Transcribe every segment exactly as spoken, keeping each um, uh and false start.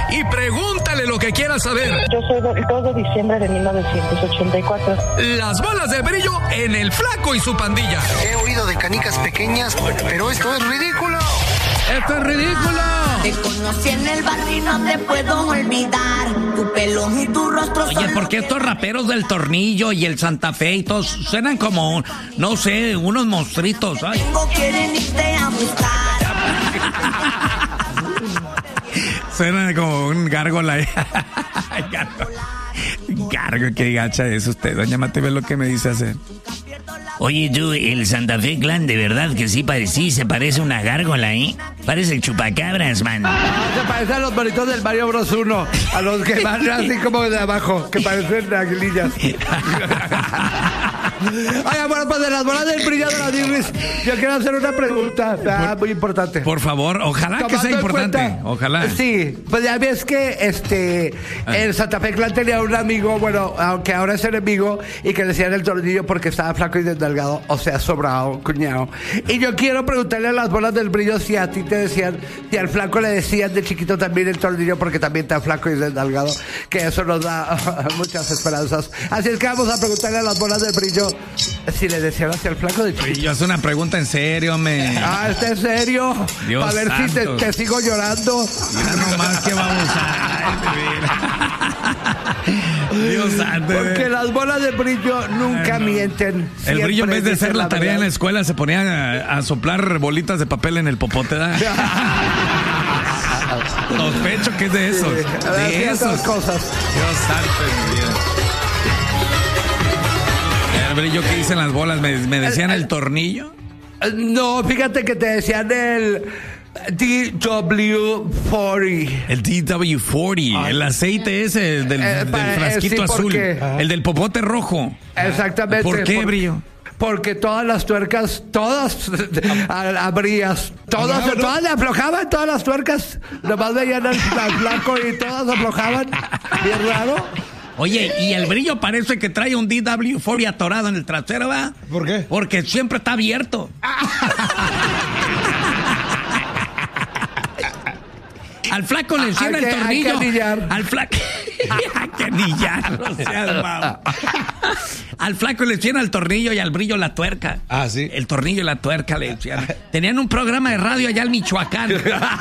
y pregúntale lo que quieras saber. Yo soy del dos de diciembre de mil novecientos ochenta y cuatro. Las bolas de brillo en El Flaco y su Pandilla. He oído de canicas pequeñas, pero esto es ridículo. ¡Esto es ridículo! Te conocí en el barrio y no te puedo olvidar. Tu pelo y tu rostro. Oye, ¿por qué estos raperos del Tornillo y el Santa Fe y todos suenan como, no sé, unos monstruitos? Ay. Tengo quieren irte a buscar. Suena como un gárgola. Gárgola, qué gacha es usted. Doña Mate, ve lo que me dice hacer. Oye, tú, el Santa Fe Clan, de verdad que sí parecía, se parece una gárgola, ¿eh? Parece el chupacabras, man. No, se parece a los bonitos del Mario Bros uno, a los que van así como de abajo, que parecen aguilillas. Oiga, bueno, pues de las bolas del brillo de la Disney, yo quiero hacer una pregunta, ah, muy importante. Por favor, ojalá que sea importante, cuenta, ojalá. Sí, pues ya ves que este ah. el Santa Fe Clan tenía un amigo, bueno, aunque ahora es enemigo, y que le decían el Tornillo porque estaba flaco y desdelgado, o sea, sobrado, cuñado. Y yo quiero preguntarle a las bolas del brillo si a ti te decían, si al flaco le decían de chiquito también el Tornillo porque también está flaco y desdelgado, que eso nos da muchas esperanzas. Así es que vamos a preguntarle a las bolas del brillo si le decían hacia el flaco de chiquito. Yo hace una pregunta en serio, me. Ah, ¿está en serio? Dios a ver santo. Si te, te sigo llorando. Ya nomás que vamos a. Dios santo. Porque las bolas de brillo nunca Ay, no. mienten. El brillo, en vez de hacer la, la tarea verdad. En la escuela, se ponía a, a soplar bolitas de papel en el popote, ¿da? Sospecho que es de esos. Sí, de esas cosas. Dios santo de mi vida. El brillo, ¿qué dicen las bolas? ¿Me, me decían el, el, el tornillo? No, fíjate que te decían el D W cuarenta. El D W cuarenta, Ay. El aceite ese del, eh, del frasquito eh, sí, azul. El del popote rojo. Exactamente. ¿Por qué, por, brillo? Porque todas las tuercas, todas abrías, todas, no, no. todas le aflojaban, todas las tuercas, nomás veían al blanco y todas aflojaban. Bien raro. Oye, y el brillo parece que trae un D W cuarenta atorado en el trasero, ¿va? ¿Por qué? Porque siempre está abierto. Al flaco le enciende el tornillo. Hay que anillar. Al flaco. Hay que anillar, no seas mamá. Al flaco le enciende el tornillo y al brillo la tuerca. Ah, sí. El tornillo y la tuerca le encienden. Tenían un programa de radio allá en Michoacán.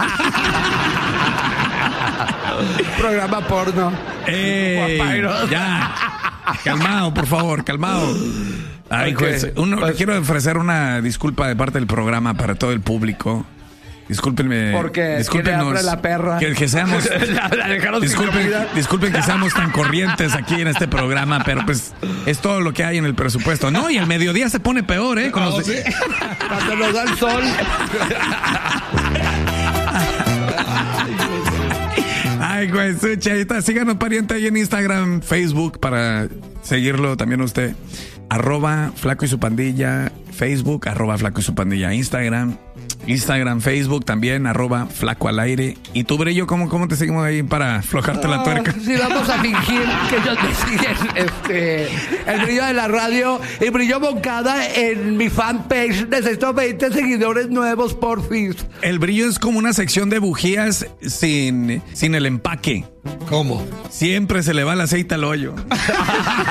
Programa porno. Ey, ya. Calmado, por favor, calmado. Ay, okay. Pues, uno, pues, quiero ofrecer una disculpa de parte del programa para todo el público. Discúlpenme. Porque discúlpenos la perra. Que, que seamos. la, la disculpen, disculpen que seamos tan corrientes aquí en este programa, pero pues es todo lo que hay en el presupuesto. No, y el mediodía se pone peor, ¿eh? Cuando, oh, se... ¿sí? Cuando nos da el sol. Ay, güey, sucha, ahí está. Síganos, pariente, ahí en Instagram, Facebook, para seguirlo también usted. Arroba Flaco y su Pandilla, Facebook, arroba Flaco y su Pandilla, Instagram, Instagram, Facebook también, arroba Flaco al aire. ¿Y tú, Brillo, cómo, cómo te seguimos ahí para aflojarte oh, la tuerca? Sí, vamos a fingir que ellos me siguen, este, el Brillo de la radio y Brillo Moncada en mi fanpage. Necesito veinte seguidores nuevos, porfis. El Brillo es como una sección de bujías sin, sin el empaque. ¿Cómo? Siempre se le va el aceite al hoyo.